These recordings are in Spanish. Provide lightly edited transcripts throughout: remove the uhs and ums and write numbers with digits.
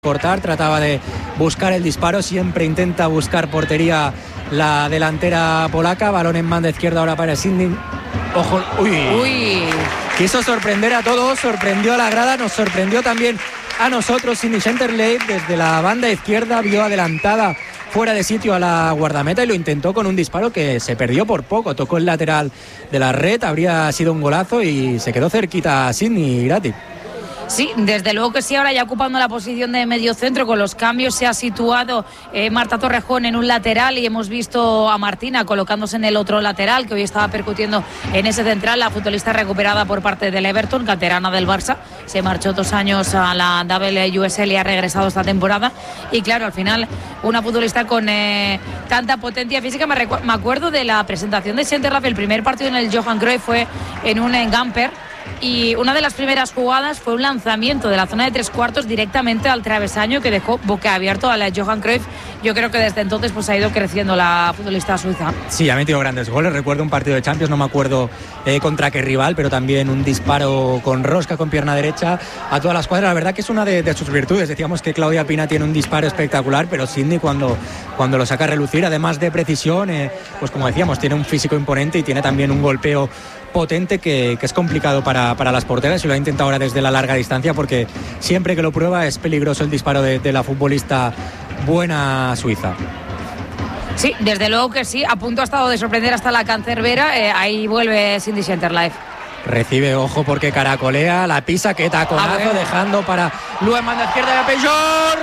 cortar, trataba de buscar el disparo, siempre intenta buscar portería la delantera polaca, balón en banda izquierda ahora para Sydney. Ojo, uy. Quiso sorprender a todos, sorprendió a la grada, nos sorprendió también a nosotros. Sydney Schenterleib desde la banda izquierda vio adelantada fuera de sitio a la guardameta y lo intentó con un disparo que se perdió por poco, tocó el lateral de la red, habría sido un golazo y se quedó cerquita a Sydney Irati. Sí, desde luego que sí, ahora ya ocupando la posición de mediocentro con los cambios se ha situado Marta Torrejón en un lateral y hemos visto a Martina colocándose en el otro lateral que hoy estaba percutiendo en ese central, la futbolista recuperada por parte del Everton, canterana del Barça, se marchó 2 años a la WSL y ha regresado esta temporada y claro, al final una futbolista con tanta potencia física, me acuerdo de la presentación de Schenterleib, el primer partido en el Johan Cruyff fue en un Gamper. Y una de las primeras jugadas fue un lanzamiento de la zona de 3/4 directamente al travesaño que dejó boquiabierto a la Johan Cruyff. Yo creo que desde entonces pues ha ido creciendo la futbolista suiza. Sí, ha metido grandes goles. Recuerdo un partido de Champions, no me acuerdo contra qué rival, pero también un disparo con rosca, con pierna derecha a todas las cuadras. La verdad que es una de sus virtudes. Decíamos que Claudia Pina tiene un disparo espectacular, pero Sydney cuando lo saca a relucir, además de precisión, pues como decíamos, tiene un físico imponente y tiene también un golpeo potente que es complicado para las porteras y lo ha intentado ahora desde la larga distancia porque siempre que lo prueba es peligroso el disparo de la futbolista buena suiza. Sí, desde luego que sí, a punto ha estado de sorprender hasta la cancerbera, ahí vuelve Sydney Schenterleib. Recibe, ojo porque caracolea, la pisa, que taconazo, dejando para Lua en banda izquierda de Pejor.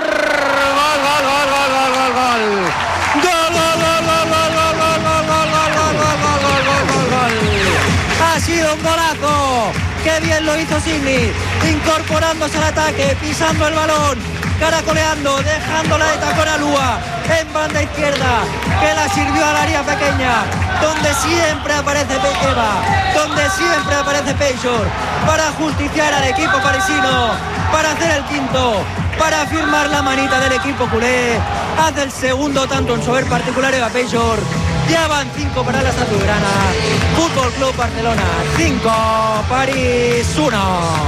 Ha sido un golazo, qué bien lo hizo Sydney, incorporándose al ataque, pisando el balón, caracoleando, dejándola de tacón a Lua en banda izquierda, que la sirvió al área pequeña, donde siempre aparece Pejeva, donde siempre aparece Pejor, para justiciar al equipo parisino, para hacer el quinto, para firmar la manita del equipo culé, hace el segundo tanto en su haber particular Eva Pejor. Ya van 5 para la azulgrana. Fútbol Club Barcelona 5, París 1.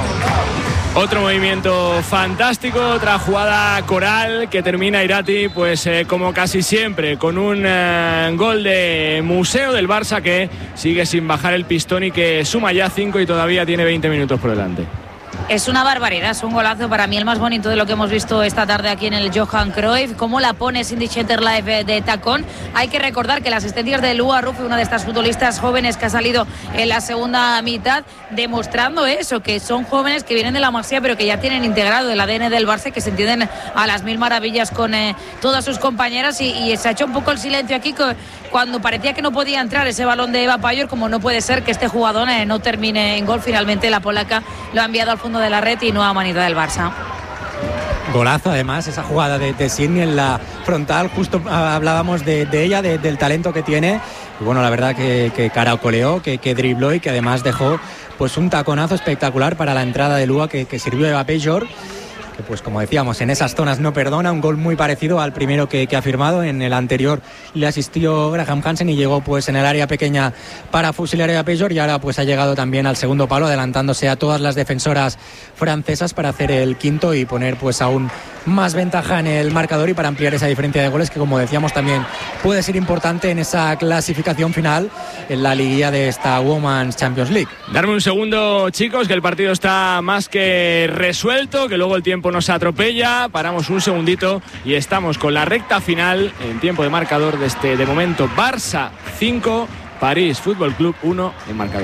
Otro movimiento fantástico, otra jugada coral que termina Irati, pues como casi siempre, con un gol de museo del Barça que sigue sin bajar el pistón y que suma ya 5 y todavía tiene 20 minutos por delante. Es una barbaridad, es un golazo, para mí el más bonito de lo que hemos visto esta tarde aquí en el Johan Cruyff. Cómo la pone Sydney Schenterleib de tacón. Hay que recordar que las asistencias de Lua Ruffy, una de estas futbolistas jóvenes que ha salido en la segunda mitad, demostrando eso, que son jóvenes que vienen de la Masia pero que ya tienen integrado el ADN del Barça, que se entienden a las mil maravillas con todas sus compañeras y se ha hecho un poco el silencio aquí cuando parecía que no podía entrar ese balón de Eva Pejor, como no puede ser que este jugador no termine en gol. Finalmente la polaca lo ha enviado al fondo de la red y nueva manita del Barça. Golazo, además, esa jugada de Sydney en la frontal, justo hablábamos de ella, del talento que tiene. Y bueno, la verdad que caracoleó, que dribló y que además dejó pues un taconazo espectacular para la entrada de Lua que sirvió Eva Pejor, que pues como decíamos, en esas zonas no perdona. Un gol muy parecido al primero que ha firmado. En el anterior le asistió Graham Hansen y llegó pues en el área pequeña para fusilar a Pejor, y ahora pues ha llegado también al segundo palo, adelantándose a todas las defensoras francesas para hacer el quinto y poner pues aún más ventaja en el marcador y para ampliar esa diferencia de goles que, como decíamos, también puede ser importante en esa clasificación final en la liguilla de esta Women's Champions League. Darme un segundo, chicos, que el partido está más que resuelto, que luego el tiempo nos atropella. Paramos un segundito y estamos con la recta final en tiempo de marcador de de momento Barça 5, París Fútbol Club 1 en marcador.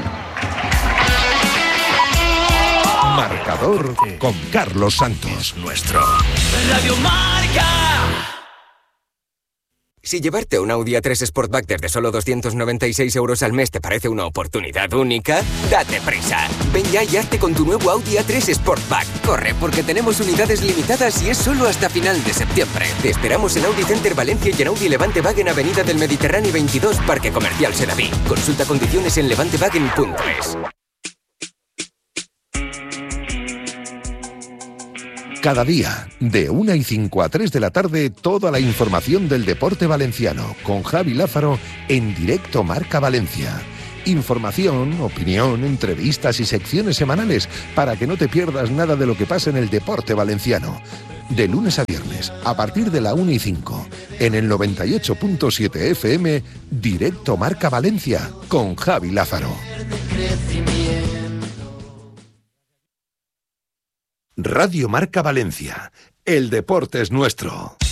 Marcador con Carlos Santos. Nuestro Radio Marca. Si llevarte un Audi A3 Sportback desde solo 296 € al mes te parece una oportunidad única, date prisa. Ven ya y hazte con tu nuevo Audi A3 Sportback. Corre, porque tenemos unidades limitadas y es solo hasta final de septiembre. Te esperamos en Audi Center Valencia y en Audi Levante Wagen Avenida del Mediterráneo 22, Parque Comercial Sedaví. Consulta condiciones en levantewagen.es. Cada día, de 1:05 a 3 de la tarde, toda la información del deporte valenciano, con Javi Lázaro en directo Marca Valencia. Información, opinión, entrevistas y secciones semanales para que no te pierdas nada de lo que pasa en el deporte valenciano. De lunes a viernes, a partir de la 1:05, en el 98.7 FM, Directo Marca Valencia, con Javi Lázaro. Radio Marca Valencia. El deporte es nuestro.